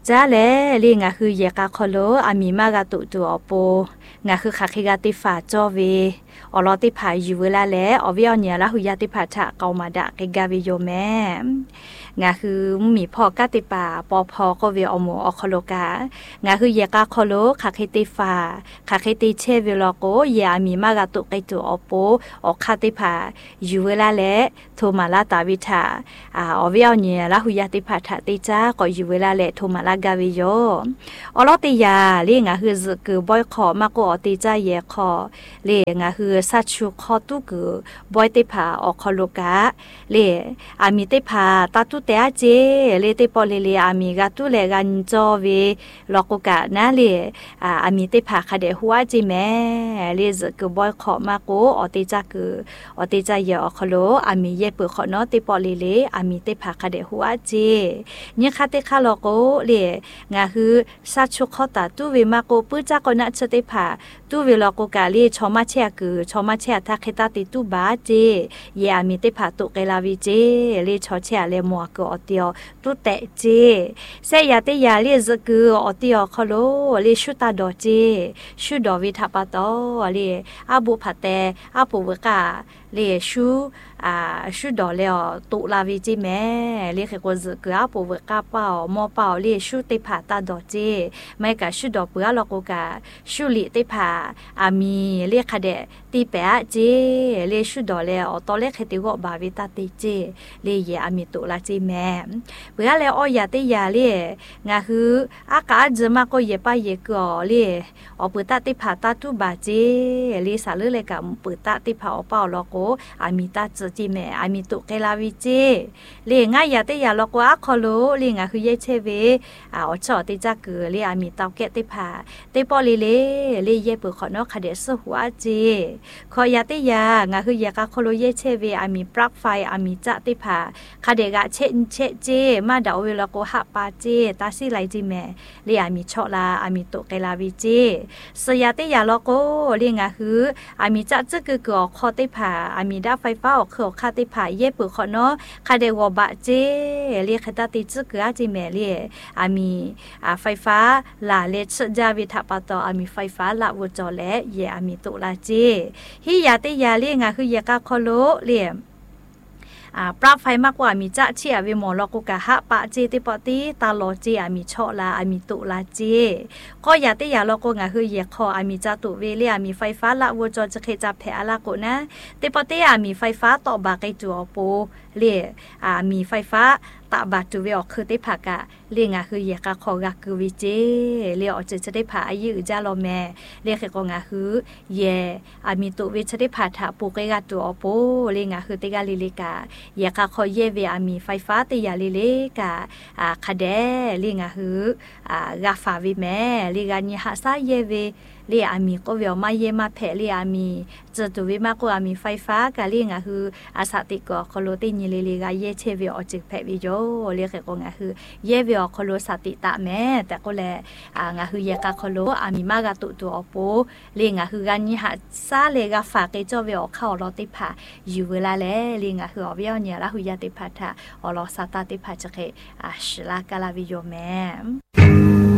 จ้าแลเรียงาคือเยกาคอโลอามีมากาตุตัวอโปงาคือคาคิกาติฟาจอเวอลอติพาอยู่เวลาแลอวิอเนียละหุยาติพาทะเกามาดะเกกาวิโยแม่งาคือมีพอกาติปาปอพอก็เวอโมอคโลกางาคือเยกาคอโลคาคิติฟาคาคิติเชเวลโกเยอามีมากาตุไกตัวอโปอคาติพาอยู่เวลาแลโทมาลาตาวิทาอวิอเนียละหุยาติพาทะติจ้าก็อยู่เวลาแลโทมาลากาวิโยอลอติยาเรียงาคือคือบอยขอมากกว่าติจ้าเยคอเรียงาคือสัตชูคอตุกือบอยติพาอคโลกาเรอามีติพาตาตุเตอาเจเรติปอเลอามีกาตุเลกันจอเวลอกกะนะเรอามีติพาคาเดหัวจิแม่เรซคือบอยขอมากกว่าติจ้าคืออติจ้าเยอคโลอามีเยเปขอเนาะติปอเลอามีติพาคาเดหัวเจเนี่ยคาติคาโลโกเรงาคือสัตชูคอตาตุเวมากกปื้จ้าก็นะชติพาตุเวลอกกะเรชอมาเชคือชอมาเชทักเขตาติตุบาเจเยอามีติพาตุเกลาวิเจเรชอเชเลมัวกอเตียวตุเตเจเซยาติยาเรซกืออเตียวคโลเรชุตาดอเจชุดอวิทาปาตอเรอาบุพะเตอาปุวกาเรชุดอเลอตุลาวิจิแม่เรเขกซกืออาปุวกาเปามอเปาเรชุติพาตาดอเจไม่กะชุดอเปือลอกกาชุลิติพาอามีเรคเดตีเปะเจเรชุดอเลอตอเลเขติโกบาวิตาติเจเรเยอามีตุลาจิแม่เปือเลอยาติยาเรงาคืออากาจมาก็เยปะเยกอเรอปุตาติพาตาตุบาเจเรสาลือเลกะปุตาติพาอเปาลอโกอามีตาจจิแม่อามีตุเกลาวิเจเรงายาติยาลอโกอะคอโลเรงาคือเยเชเวอชอติจักกือเรอามีตาเกติพาติปอลิเลเรเยเปขอนอคาเดสหัวเจขอยาติยางาคือยากาโคโลเยเชเวอามีปลั๊กไฟอามีจะติพาคาเดกะเชเจมาดาเวลาโกหะปาเจตาซิไลจิแม่เรอามีชอลาอามีตุเกลาวิเจสยาติยาลอโกเรงาคืออามีจะจึกกอคอติพาอามีดาไฟฟ้าออกเคคาติพาเยเปขอนอคาเดวบะเจเรียกตาติจึกอาจิแม่เรอามีไฟฟ้าลาเลชจาวิทาปาตออามีไฟฟ้าละวจอและเยอามีตุลาเจฮิยาติยาเรียงาคือยากาคอโลเรียปราบไฟมากกว่ามีจะเชียวิมอลกุกะฮะปะเจติปอตีตาโลเจอามีชอลาอามีตุลาเจก็ยาติยาลกงาคือเยคออามีจาตุเวเลียมีไฟฟ้าละวจอจะเคจับแผลละโกนะติปอตีอามีไฟฟ้าต่อบาไกจัวโปเรียมีไฟฟ้าตาบาตุเวอคือติผากะเรียงาคือเยกาคอกะคือวิเจเรียอจะได้ผาอายุจาโลแม่เรียกกงาคือเยอามีตุเวจะได้ผาถาปูเกกาตัวโปเรียงาคือติกาลิลิกาเยกาคอเยเวอามีไฟฟ้าติยาลิลิกาคาเดเรียงาคือกาฟาวิแม่เรียกานิหาซาเยเวเรียอามีก็เวลมาเยมาแผลเรียอามีจะตุวิมากกว่ามีไฟฟ้ากาเรียงาคืออาสติกอคโลตินิลิลิกาเยเชเวอจิกแผลวิโยเรียกกงาคือเยเวอคโลสติตะแม่แต่ก็แลงาคือเยกาคโลอามีมากาตุตัวอโปเรียงาคือกานิหาซาเลกาฝากเจเวอเข้าลอติพาอยู่เวลาแลเรียงาคืออเวลเนี่ยละหุยาติพาทาอลอสตาติพาจะเคชลากาลาวิโยแม่